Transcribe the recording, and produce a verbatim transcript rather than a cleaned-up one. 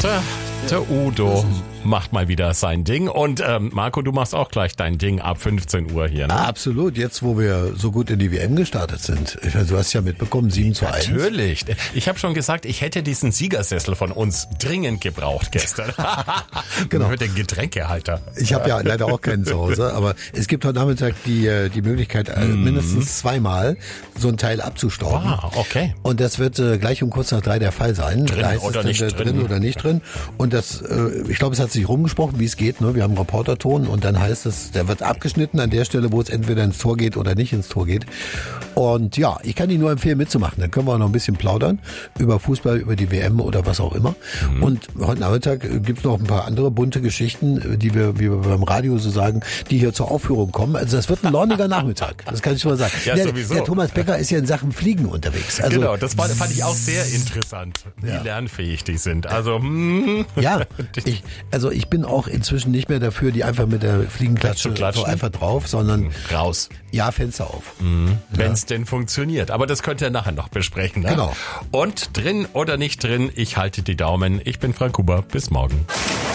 Tja, der Udo macht mal wieder sein Ding. Und ähm, Marco, du machst auch gleich dein Ding ab fünfzehn Uhr hier, ne? Absolut, jetzt wo wir so gut in die W M gestartet sind. Ich meine, du hast ja mitbekommen, sieben zu eins. Natürlich. Ich habe schon gesagt, ich hätte diesen Siegersessel von uns dringend gebraucht gestern. Genau. Mit dem Getränkehalter. Ich habe ja leider auch keinen zu Hause, aber es gibt heute Nachmittag die, die Möglichkeit, mm. mindestens zweimal so ein Teil abzustauben. Ah, okay. Und das wird äh, gleich um kurz nach drei der Fall sein. Drin da heißt oder es nicht dann, drin. drin oder nicht drin. Und das, äh, ich glaube, es hat sich rumgesprochen, wie es geht. Ne? Wir haben einen Reporterton und dann heißt es, der wird abgeschnitten an der Stelle, wo es entweder ins Tor geht oder nicht ins Tor geht. Und ja, ich kann Ihnen nur empfehlen, mitzumachen. Dann können wir auch noch ein bisschen plaudern über Fußball, über die W M oder was auch immer. Mhm. Und heute Nachmittag gibt es noch ein paar andere bunte Geschichten, die wir, wie wir beim Radio so sagen, die hier zur Aufführung kommen. Also das wird ein launiger Nachmittag. Das kann ich schon mal sagen. Ja, der, sowieso. der Thomas Becker ist ja in Sachen Fliegen unterwegs. Also, genau, das fand, fand ich auch sehr interessant, wie ja. lernfähig die sind. Also mm. Ja, ich, also ich bin auch inzwischen nicht mehr dafür, die einfach mit der Fliegenklatsche so einfach drauf, sondern raus. Ja, Fenster auf. Mhm. Ja. Wenn es denn funktioniert. Aber das könnt ihr nachher noch besprechen. Ne? Genau. Und drin oder nicht drin, ich halte die Daumen. Ich bin Frank Huber. Bis morgen.